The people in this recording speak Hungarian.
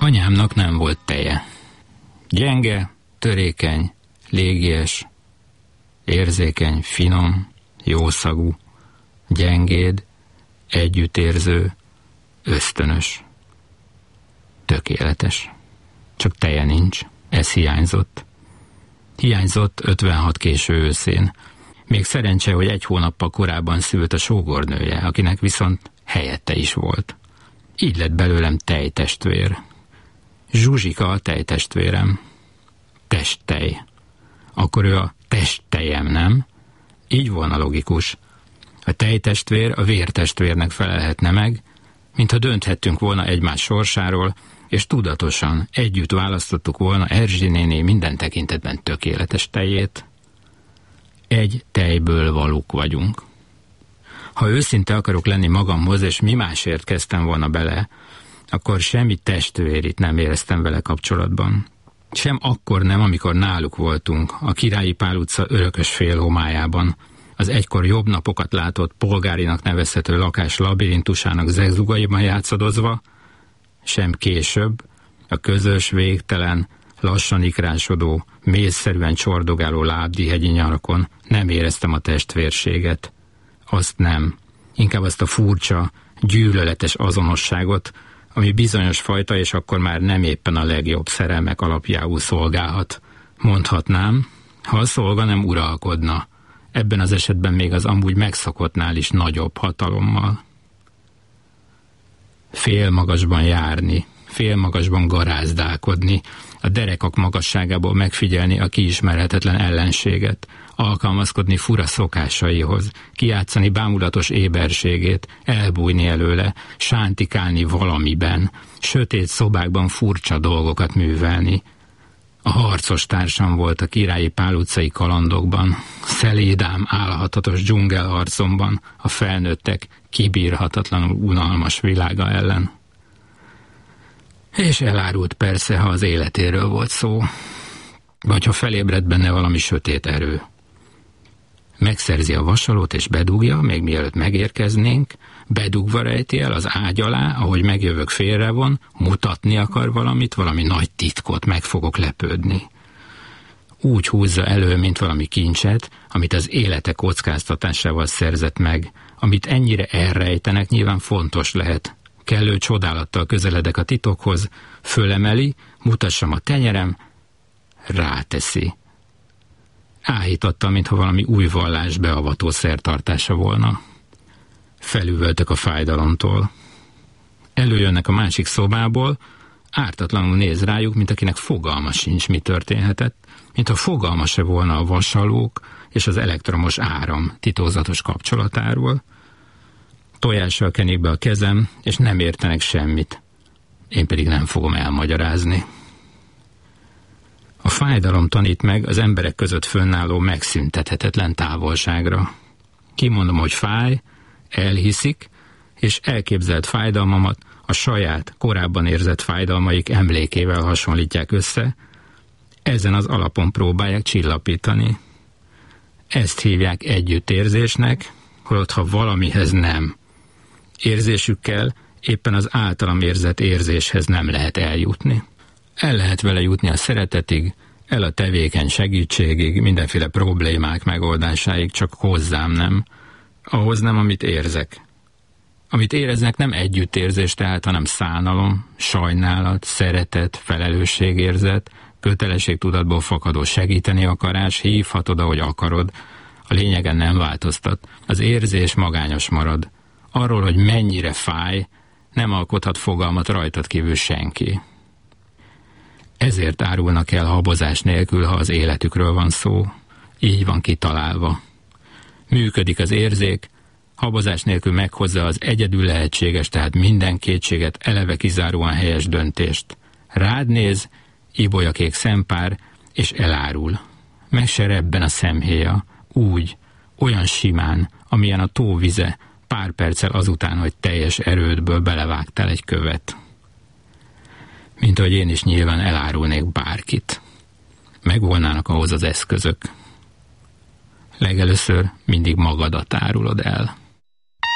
Anyámnak nem volt teje. Gyenge, törékeny, légies, érzékeny, finom, jószagú, gyengéd, együttérző, ösztönös. Tökéletes. Csak teje nincs. Ez hiányzott. Hiányzott 56 késő őszén. Még szerencse, hogy 1 hónappal korábban szült a sógornője, akinek viszont helyette is volt. Így lett belőlem tejtestvér. Zsuzsika a tejtestvérem. Testtej. Akkor ő a testtejem, nem? Így volna logikus. A tejtestvér a vértestvérnek felelhetne meg, mintha dönthettünk volna egymás sorsáról, és tudatosan együtt választottuk volna Erzsi néni minden tekintetben tökéletes tejét. Egy tejből valók vagyunk. Ha őszinte akarok lenni magamhoz, és mi másért kezdtem volna bele, akkor semmi testvérit nem éreztem vele kapcsolatban. Sem akkor nem, amikor náluk voltunk, a Királyi Pál utca örökös félhomályában, az egykor jobb napokat látott polgárinak nevezhető lakás labirintusának zegzugaiban játszadozva, sem később, a közös, végtelen, lassan ikrásodó, mézszerűen csordogáló lábdihegyi nyarakon nem éreztem a testvérséget. Azt nem, inkább azt a furcsa, gyűlöletes azonosságot, ami bizonyos fajta, és akkor már nem éppen a legjobb szerelmek alapjául szolgálhat. Mondhatnám, ha a szolga nem uralkodna, ebben az esetben még az amúgy megszokottnál is nagyobb hatalommal. Félmagasban járni, félmagasban garázdálkodni, a derekak magasságából megfigyelni a kiismerhetetlen ellenséget, alkalmazkodni fura szokásaihoz, kijátszani bámulatos éberségét, elbújni előle, sántikálni valamiben, sötét szobákban furcsa dolgokat művelni. A harcos társam volt a Királyi Pál utcai kalandokban, szelédám állhatatos dzsungelharcomban, a felnőttek kibírhatatlanul unalmas világa ellen. És elárult persze, ha az életéről volt szó, vagy ha felébredt benne valami sötét erő. Megszerzi a vasalót és bedugja, még mielőtt megérkeznénk, bedugva rejti el az ágy alá, ahogy megjövök félrevon, mutatni akar valamit, valami nagy titkot, meg fogok lepődni. Úgy húzza elő, mint valami kincset, amit az élete kockáztatásával szerzett meg, amit ennyire elrejtenek, nyilván fontos lehet. Kellő csodálattal közeledek a titokhoz, fölemeli, mutassam a tenyerem, ráteszi. Áhítottam, mintha valami új vallás beavató szertartása volna. Felüvöltök a fájdalomtól. Előjönnek a másik szobából, ártatlanul néz rájuk, mint akinek fogalma sincs, mi történhetett, mintha fogalma se volna a vasalók és az elektromos áram titokzatos kapcsolatáról. Tojással kenik be a kezem, és nem értenek semmit. Én pedig nem fogom elmagyarázni. A fájdalom tanít meg az emberek között fönnálló megszüntethetetlen távolságra. Kimondom, hogy fáj, elhiszik, és elképzelt fájdalmamat a saját, korábban érzett fájdalmaik emlékével hasonlítják össze, ezen az alapon próbálják csillapítani. Ezt hívják együttérzésnek, holott ha valamihez nem. Érzésükkel éppen az általam érzett érzéshez nem lehet eljutni. El lehet vele jutni a szeretetig, el a tevékeny segítségig, mindenféle problémák megoldásáig, csak hozzám nem. Ahhoz nem, amit érzek. Amit éreznek, nem együttérzés tehát, hanem szánalom, sajnálat, szeretet, felelősségérzet, kötelességtudatból fakadó segíteni akarás, hívhatod, ahogy akarod. A lényegen nem változtat. Az érzés magányos marad. Arról, hogy mennyire fáj, nem alkothat fogalmat rajtad kívül senki. Ezért árulnak el habozás nélkül, ha az életükről van szó. Így van kitalálva. Működik az érzék, habozás nélkül meghozza az egyedül lehetséges, tehát minden kétséget eleve kizáróan helyes döntést. Rád néz, ibolyakék szempár, és elárul. Meg se rebben a szemhéja, úgy, olyan simán, amilyen a tó vize, pár perccel azután, hogy teljes erődből belevágtál egy követ. Mint ahogy én is nyilván elárulnék bárkit. Megvolnának ahhoz az eszközök. Legelőször mindig magadat árulod el.